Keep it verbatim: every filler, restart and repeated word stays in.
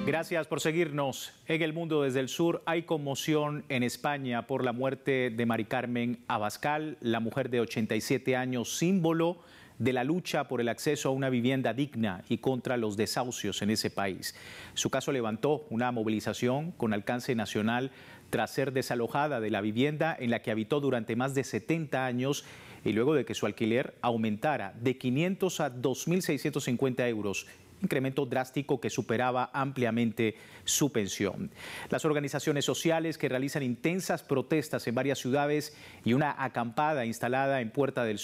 Gracias por seguirnos. En el mundo desde el sur hay conmoción en España por la muerte de Mari Carmen Abascal, la mujer de ochenta y siete años, símbolo de la lucha por el acceso a una vivienda digna y contra los desahucios en ese país. Su caso levantó una movilización con alcance nacional tras ser desalojada de la vivienda en la que habitó durante más de setenta años y luego de que su alquiler aumentara de quinientos a dos mil seiscientos cincuenta euros, incremento drástico que superaba ampliamente su pensión. Las organizaciones sociales que realizan intensas protestas en varias ciudades y una acampada instalada en Puerta del Sol